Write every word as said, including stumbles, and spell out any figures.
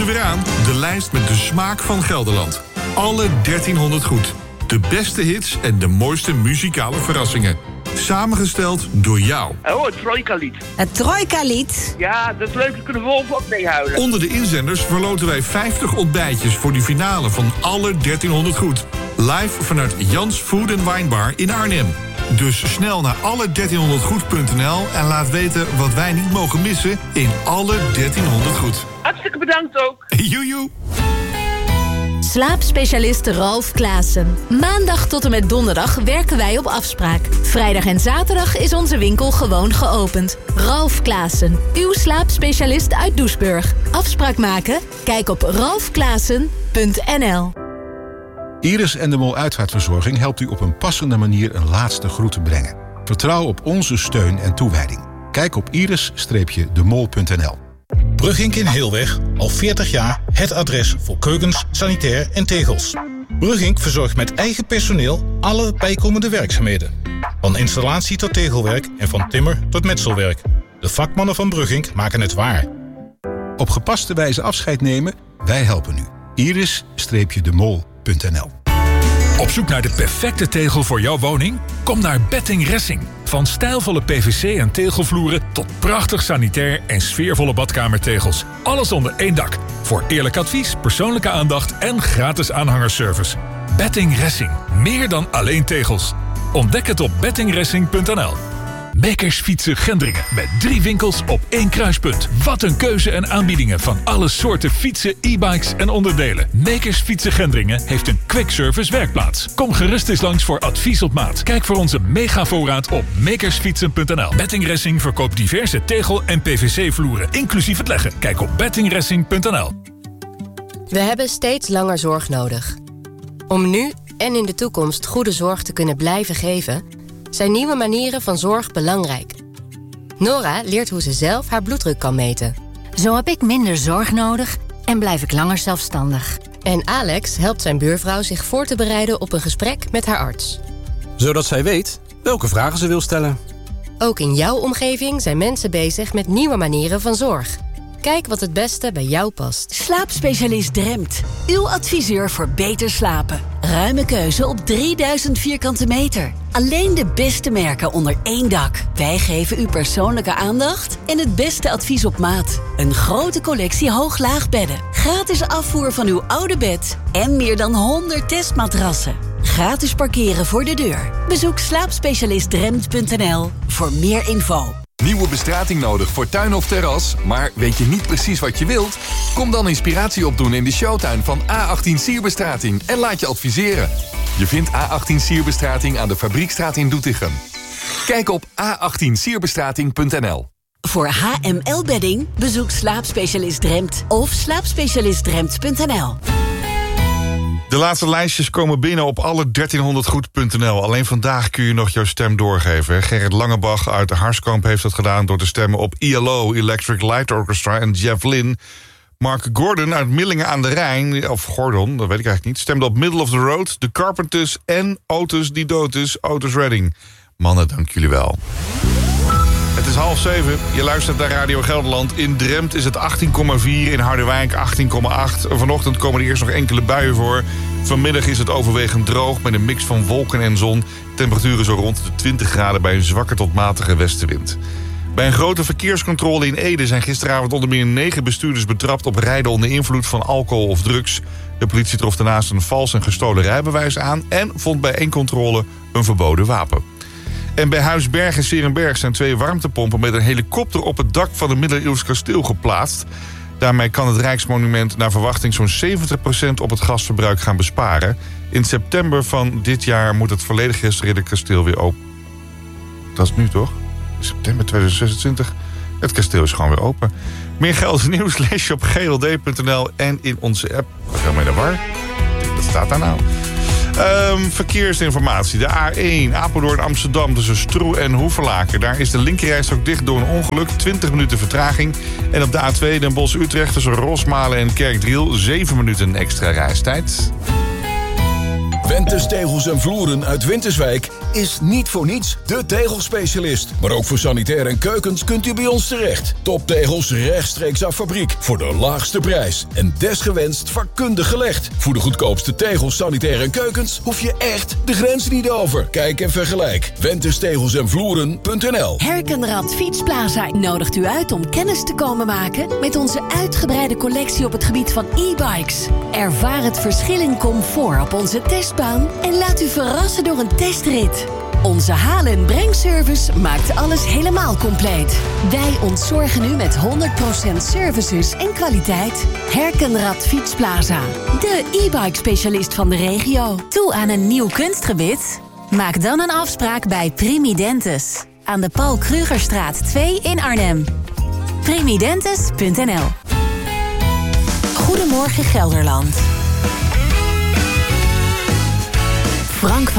Weer aan, de lijst met de smaak van Gelderland. Alle dertienhonderd goed. De beste hits en de mooiste muzikale verrassingen. Samengesteld door jou. Oh, het Trojka-lied. Het Trojka-lied? Ja, dat is leuk. Dan kunnen Wolf ook meehuilen. Onder de inzenders verloten wij vijftig ontbijtjes voor die finale van alle dertienhonderd goed. Live vanuit Jans Food and Wine Bar in Arnhem. Dus snel naar alle dertienhonderd goed punt n l en laat weten wat wij niet mogen missen in alle dertienhonderd goed. Hartstikke bedankt ook. Joejoe. Slaapspecialist Ralf Klaassen. Maandag tot en met donderdag werken wij op afspraak. Vrijdag en zaterdag is onze winkel gewoon geopend. Ralf Klaassen, uw slaapspecialist uit Doesburg. Afspraak maken? Kijk op ralf klaassen punt n l. Iris en de Mol Uitvaartverzorging helpt u op een passende manier een laatste groet te brengen. Vertrouw op onze steun en toewijding. Kijk op iris dash de mol punt n l. Brugink in Heelweg, al veertig jaar het adres voor keukens, sanitair en tegels. Brugink verzorgt met eigen personeel alle bijkomende werkzaamheden. Van installatie tot tegelwerk en van timmer tot metselwerk. De vakmannen van Brugink maken het waar. Op gepaste wijze afscheid nemen? Wij helpen u. iris dash de mol punt n l. Op zoek naar de perfecte tegel voor jouw woning? Kom naar Betting Ressing. Van stijlvolle P V C en tegelvloeren tot prachtig sanitair en sfeervolle badkamertegels. Alles onder één dak. Voor eerlijk advies, persoonlijke aandacht en gratis aanhangerservice. Betting Ressing. Meer dan alleen tegels. Ontdek het op betting ressing punt n l. Makersfietsen Gendringen. Met drie winkels op één kruispunt. Wat een keuze en aanbiedingen van alle soorten fietsen, e-bikes en onderdelen. Makersfietsen Gendringen heeft een quick service werkplaats. Kom gerust eens langs voor advies op maat. Kijk voor onze megavoorraad op makersfietsen punt n l. Betting Ressing verkoopt diverse tegel- en P V C-vloeren, inclusief het leggen. Kijk op betting ressing punt n l. We hebben steeds langer zorg nodig. Om nu en in de toekomst goede zorg te kunnen blijven geven, zijn nieuwe manieren van zorg belangrijk. Nora leert hoe ze zelf haar bloeddruk kan meten. Zo heb ik minder zorg nodig en blijf ik langer zelfstandig. En Alex helpt zijn buurvrouw zich voor te bereiden op een gesprek met haar arts. Zodat zij weet welke vragen ze wil stellen. Ook in jouw omgeving zijn mensen bezig met nieuwe manieren van zorg. Kijk wat het beste bij jou past. Slaapspecialist Dremt. Uw adviseur voor beter slapen. Ruime keuze op drieduizend vierkante meter. Alleen de beste merken onder één dak. Wij geven u persoonlijke aandacht en het beste advies op maat. Een grote collectie hoog-laagbedden. Gratis afvoer van uw oude bed. En meer dan honderd testmatrassen. Gratis parkeren voor de deur. Bezoek slaapspecialist dremt punt n l voor meer info. Nieuwe bestrating nodig voor tuin of terras, maar weet je niet precies wat je wilt? Kom dan inspiratie opdoen in de showtuin van A achttien Sierbestrating en laat je adviseren. Je vindt A achttien Sierbestrating aan de Fabriekstraat in Doetinchem. Kijk op a achttien sierbestrating punt n l. Voor H M L-bedding bezoek slaapspecialist Dremt of slaapspecialist dremt punt n l. De laatste lijstjes komen binnen op alle dertienhonderd goed punt n l. Alleen vandaag kun je nog jouw stem doorgeven. Gerrit Langebach uit de Harskamp heeft dat gedaan door te stemmen op I L O, Electric Light Orchestra en Jeff Lynne. Mark Gordon uit Millingen aan de Rijn, of Gordon, dat weet ik eigenlijk niet, stemde op Middle of the Road, The Carpenters en Otis Didotis, Otis Redding. Mannen, dank jullie wel. Het is half zeven. Je luistert naar Radio Gelderland. In Drempt is het achttien komma vier, in Harderwijk achttien komma acht. Vanochtend komen er eerst nog enkele buien voor. Vanmiddag is het overwegend droog met een mix van wolken en zon. Temperaturen zo rond de twintig graden bij een zwakke tot matige westenwind. Bij een grote verkeerscontrole in Ede zijn gisteravond onder meer negen bestuurders betrapt op rijden onder invloed van alcohol of drugs. De politie trof daarnaast een vals en gestolen rijbewijs aan en vond bij één controle een verboden wapen. En bij Huis Berg in 's-Heerenberg zijn twee warmtepompen met een helikopter op het dak van een middeleeuws kasteel geplaatst. Daarmee kan het Rijksmonument naar verwachting zo'n zeventig procent op het gasverbruik gaan besparen. In september van dit jaar moet het volledig gerestaureerde kasteel weer open. Dat is nu toch? In september tweeduizend zesentwintig. Het kasteel is gewoon weer open. Meer Gelderse nieuws lees je op g l d punt n l en in onze app. Wat gaan we in de war? Wat staat daar nou? Um, verkeersinformatie. De A één, Apeldoorn-Amsterdam tussen Stroe en Hoevelaken. Daar is de linkerrijstrook dicht door een ongeluk. twintig minuten vertraging. En op de A twee, Den Bosch-Utrecht tussen Rosmalen en Kerkdriel. zeven minuten extra reistijd. Ventes Tegels en Vloeren uit Winterswijk is niet voor niets de tegelspecialist. Maar ook voor sanitair en keukens kunt u bij ons terecht. Toptegels rechtstreeks af fabriek voor de laagste prijs. En desgewenst vakkundig gelegd. Voor de goedkoopste tegels, sanitair en keukens hoef je echt de grens niet over. Kijk en vergelijk. Ventes Tegels en Vloeren punt n l. Herkenrad Fietsplaza nodigt u uit om kennis te komen maken met onze uitgebreide collectie op het gebied van e-bikes. Ervaar het verschil in comfort op onze testbaan en laat u verrassen door een testrit. Onze haal- en brengservice maakt alles helemaal compleet. Wij ontzorgen u met honderd procent services en kwaliteit. Herkenrad Fietsplaza, de e-bike specialist van de regio. Toe aan een nieuw kunstgebit? Maak dan een afspraak bij Primidentes. Aan de Paul Krugerstraat twee in Arnhem. Primidentes punt n l. Goedemorgen Gelderland. Frank van